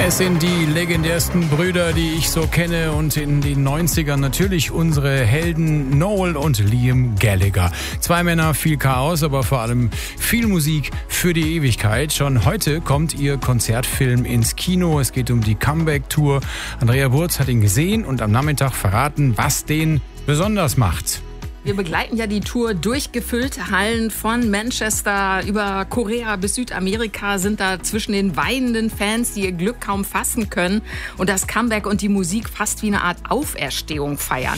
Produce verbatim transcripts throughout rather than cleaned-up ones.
Es sind die legendärsten Brüder, die ich so kenne, und in den neunzigern natürlich unsere Helden Noel und Liam Gallagher. Zwei Männer, viel Chaos, aber vor allem viel Musik für die Ewigkeit. Schon heute kommt ihr Konzertfilm ins Kino. Es geht um die Comeback-Tour. Andrea Burz hat ihn gesehen und am Nachmittag verraten, was den besonders macht. Wir begleiten ja die Tour durch gefüllte Hallen von Manchester über Korea bis Südamerika, sind da zwischen den weinenden Fans, die ihr Glück kaum fassen können und das Comeback und die Musik fast wie eine Art Auferstehung feiern.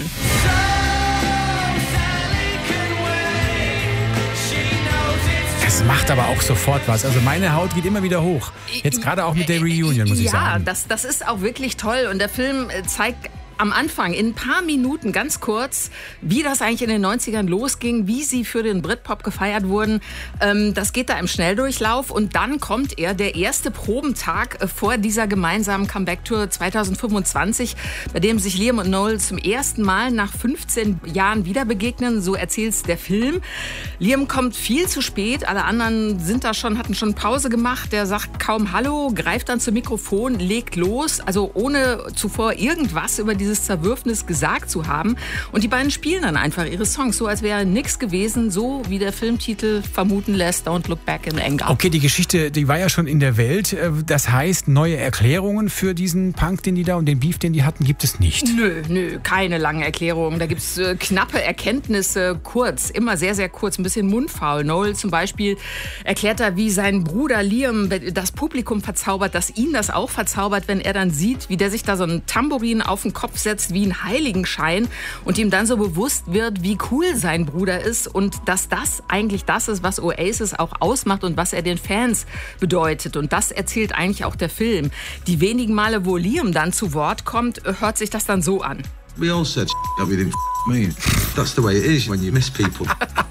Das macht aber auch sofort was. Also meine Haut geht immer wieder hoch. Jetzt gerade auch mit der Reunion, muss ich ja, sagen. Ja, das, das ist auch wirklich toll und der Film zeigt am Anfang, in ein paar Minuten, ganz kurz, wie das eigentlich in den neunzigern losging, wie sie für den Britpop gefeiert wurden. Ähm, das geht da im Schnelldurchlauf und dann kommt er, der erste Probentag vor dieser gemeinsamen Comeback-Tour zweitausendfünfundzwanzig, bei dem sich Liam und Noel zum ersten Mal nach fünfzehn Jahren wieder begegnen, so erzählt's der Film. Liam kommt viel zu spät, alle anderen sind da schon, hatten schon Pause gemacht, der sagt kaum Hallo, greift dann zum Mikrofon, legt los, also ohne zuvor irgendwas über dieses Zerwürfnis gesagt zu haben. Und die beiden spielen dann einfach ihre Songs, so als wäre nichts gewesen, so wie der Filmtitel vermuten lässt, Don't Look Back in Anger. Okay, die Geschichte, die war ja schon in der Welt. Das heißt, neue Erklärungen für diesen Punk, den die da und den Beef, den die hatten, gibt es nicht? Nö, nö, keine langen Erklärungen. Da gibt es äh, knappe Erkenntnisse, kurz, immer sehr, sehr kurz, ein bisschen mundfaul. Noel zum Beispiel erklärt da, wie sein Bruder Liam das Publikum verzaubert, dass ihn das auch verzaubert, wenn er dann sieht, wie der sich da so ein Tambourin auf den Kopf setzt wie ein Heiligenschein und ihm dann so bewusst wird, wie cool sein Bruder ist und dass das eigentlich das ist, was Oasis auch ausmacht und was er den Fans bedeutet. Und das erzählt eigentlich auch der Film. Die wenigen Male, wo Liam dann zu Wort kommt, hört sich das dann so an. We all said we didn't me. That's the way it is when you miss people.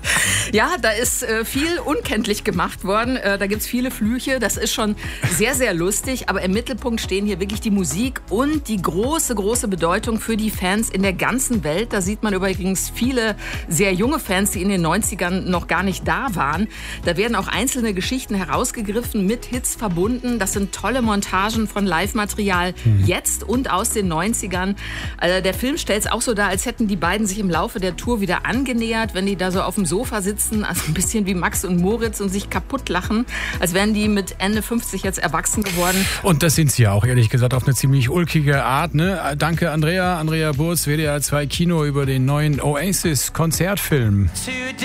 Ja, da ist äh, viel unkenntlich gemacht worden. Äh, da gibt's viele Flüche. Das ist schon sehr, sehr lustig. Aber im Mittelpunkt stehen hier wirklich die Musik und die große, große Bedeutung für die Fans in der ganzen Welt. Da sieht man übrigens viele sehr junge Fans, die in den neunzigern noch gar nicht da waren. Da werden auch einzelne Geschichten herausgegriffen, mit Hits verbunden. Das sind tolle Montagen von Live-Material mhm. jetzt und aus den neunzigern. Also der Film stellt es auch so dar, als hätten die beiden sich im Laufe der Tour wieder angenähert, wenn die da so auf dem Sofa sitzen, also ein bisschen wie Max und Moritz und sich kaputt lachen, als wären die mit Ende fünfzig jetzt erwachsen geworden. Und das sind sie ja auch, ehrlich gesagt, auf eine ziemlich ulkige Art. Ne? Danke, Andrea. Andrea Burz, W D R zwei Kino über den neuen Oasis-Konzertfilm.